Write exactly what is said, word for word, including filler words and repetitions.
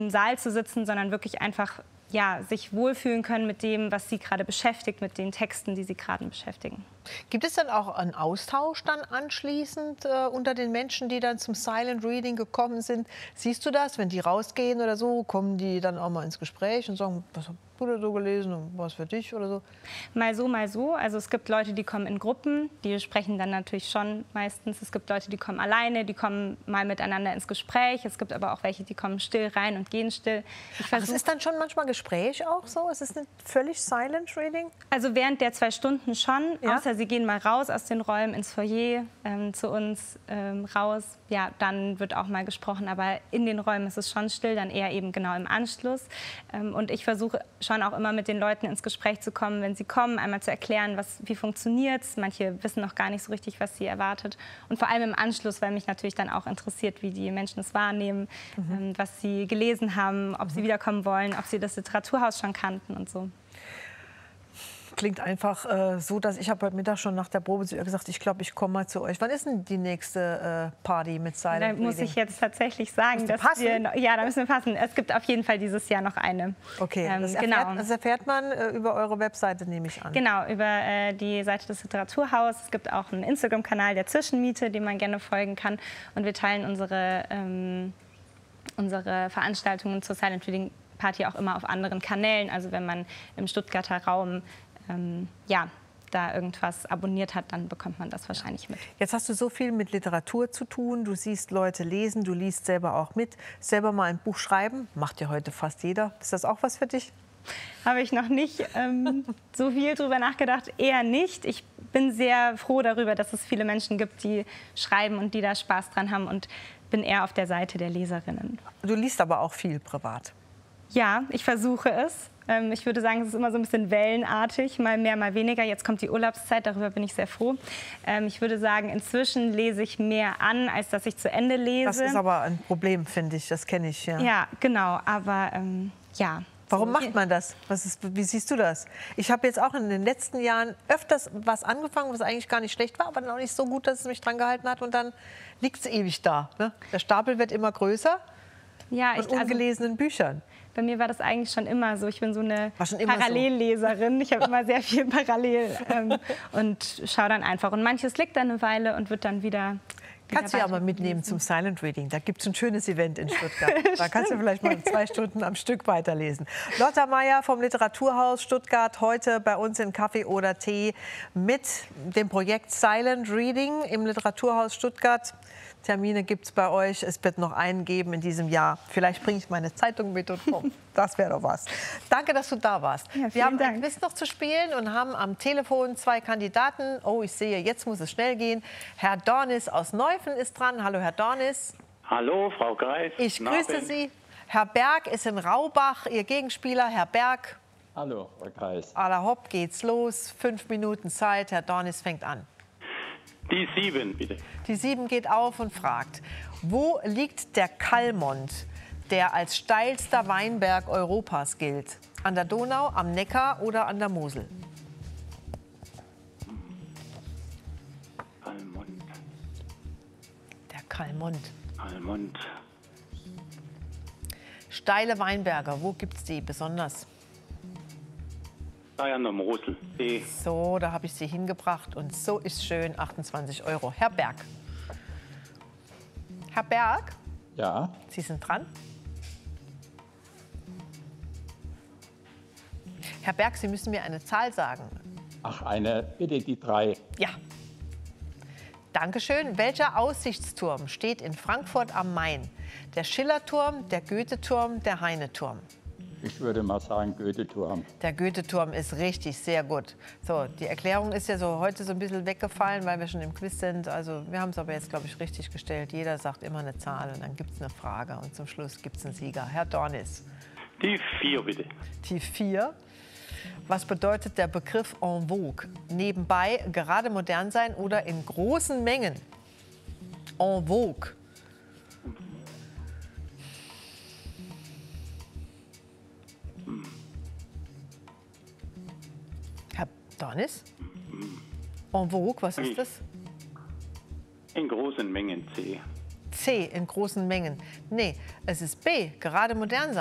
im Saal zu sitzen, sondern wirklich einfach ja, sich wohlfühlen können mit dem, was sie gerade beschäftigt, mit den Texten, die sie gerade beschäftigen. Gibt es dann auch einen Austausch dann anschließend äh, unter den Menschen, die dann zum Silent Reading gekommen sind? Siehst du das, wenn die rausgehen oder so, kommen die dann auch mal ins Gespräch und sagen, was hast du da so gelesen und was für dich oder so? Mal so, mal so. Also es gibt Leute, die kommen in Gruppen, die sprechen dann natürlich schon meistens. Es gibt Leute, die kommen alleine, die kommen mal miteinander ins Gespräch. Es gibt aber auch welche, die kommen still rein und gehen still. Ich Ach, es ist dann schon manchmal Gespräch auch so? Es ist nicht völlig Silent Reading? Also während der zwei Stunden schon, Ja? außer sie gehen mal raus aus den Räumen ins Foyer ähm, zu uns ähm, raus. Ja, dann wird auch mal gesprochen, aber in den Räumen ist es schon still, dann eher eben genau im Anschluss. Ähm, und ich versuche schon auch immer mit den Leuten ins Gespräch zu kommen, wenn sie kommen, einmal zu erklären, was, wie funktioniert es. Manche wissen noch gar nicht so richtig, was sie erwartet. Und vor allem im Anschluss, weil mich natürlich dann auch interessiert, wie die Menschen es wahrnehmen, mhm. ähm, was sie gelesen haben, ob mhm. sie wiederkommen wollen, ob sie das Literaturhaus schon kannten und so. Klingt einfach äh, so, dass ich habe heute Mittag schon nach der Probe zu ihr gesagt, ich glaube, ich komme mal zu euch. Wann ist denn die nächste äh, Party mit Silent Reading? Da muss ich jetzt tatsächlich sagen, dass passen? wir, ja, da müssen wir passen. Es gibt auf jeden Fall dieses Jahr noch eine. Okay, ähm, das, erfährt, genau. das erfährt man äh, über eure Webseite, nehme ich an. Genau, über äh, die Seite des Literaturhauses. Es gibt auch einen Instagram-Kanal der Zwischenmiete, dem man gerne folgen kann. Und wir teilen unsere, ähm, unsere Veranstaltungen zur Silent Reading Party auch immer auf anderen Kanälen. Also wenn man im Stuttgarter Raum ähm, ja, da irgendwas abonniert hat, dann bekommt man das wahrscheinlich mit. Jetzt hast du so viel mit Literatur zu tun. Du siehst Leute lesen, du liest selber auch mit. Selber mal ein Buch schreiben, macht ja heute fast jeder. Ist das auch was für dich? Habe ich noch nicht ähm, so viel drüber nachgedacht. Eher nicht. Ich bin sehr froh darüber, dass es viele Menschen gibt, die schreiben und die da Spaß dran haben, und bin eher auf der Seite der Leserinnen. Du liest aber auch viel privat. Ja, ich versuche es. Ähm, ich würde sagen, es ist immer so ein bisschen wellenartig, mal mehr, mal weniger. Jetzt kommt die Urlaubszeit, darüber bin ich sehr froh. Ähm, ich würde sagen, inzwischen lese ich mehr an, als dass ich zu Ende lese. Das ist aber ein Problem, finde ich. Das kenne ich, ja. Ja, genau. Aber ähm, ja. Warum so. macht man das? Was ist, wie siehst du das? Ich habe jetzt auch in den letzten Jahren öfters was angefangen, was eigentlich gar nicht schlecht war, aber dann auch nicht so gut, dass es mich dran gehalten hat. Und dann liegt es ewig da. Ne? Der Stapel wird immer größer. Ja, mit ich, ungelesenen also, Büchern. Bei mir war das eigentlich schon immer so. Ich bin so eine immer Parallelleserin. So. Ich habe immer sehr viel parallel ähm, und schaue dann einfach. Und manches liegt dann eine Weile und wird dann wieder... Kannst du ja mal mitnehmen zum Silent Reading. Da gibt es ein schönes Event in Stuttgart. Da kannst du vielleicht mal zwei Stunden am Stück weiterlesen. Lotta Meier vom Literaturhaus Stuttgart, heute bei uns in Kaffee oder Tee mit dem Projekt Silent Reading im Literaturhaus Stuttgart. Termine gibt es bei euch. Es wird noch einen geben in diesem Jahr. Vielleicht bringe ich meine Zeitung mit und oh, das wäre doch was. Danke, dass du da warst. Ja, Wir haben Dank. ein Quiz noch zu spielen und haben am Telefon zwei Kandidaten. Oh, ich sehe, jetzt muss es schnell gehen. Herr Dornis aus Neuffen ist dran. Hallo, Herr Dornis. Hallo, Frau Greis. Ich grüße Sie. Herr Berg ist in Raubach, Ihr Gegenspieler. Herr Berg. Hallo, Frau Greis. À la hopp geht's los. Fünf Minuten Zeit. Herr Dornis fängt an. Die sieben, bitte. Die sieben geht auf und fragt, wo liegt der Kallmond, der als steilster Weinberg Europas gilt? An der Donau, am Neckar oder an der Mosel? Almond. Der Kallmond. Almond. Steile Weinberge, wo gibt es die besonders? An der Mosel. Die. So, da habe ich sie hingebracht und so ist schön, achtundzwanzig Euro. Herr Berg. Herr Berg? Ja. Sie sind dran. Herr Berg, Sie müssen mir eine Zahl sagen. Ach, eine, bitte die drei. Ja. Dankeschön. Welcher Aussichtsturm steht in Frankfurt am Main? Der Schillerturm, der Goethe-Turm, der Heine-Turm? Ich würde mal sagen Goethe-Turm. Der Goethe-Turm ist richtig, sehr gut. So, die Erklärung ist ja so heute so ein bisschen weggefallen, weil wir schon im Quiz sind. Also wir haben es aber jetzt, glaube ich, richtig gestellt. Jeder sagt immer eine Zahl und dann gibt es eine Frage und zum Schluss gibt es einen Sieger. Herr Dornis. Die vier, bitte. Die vier. Was bedeutet der Begriff en vogue? Nebenbei, gerade modern sein oder in großen Mengen? En vogue. Herr Dornis? En vogue, was ist das? In großen Mengen C. C, in großen Mengen. Nee, es ist B, gerade modern sein.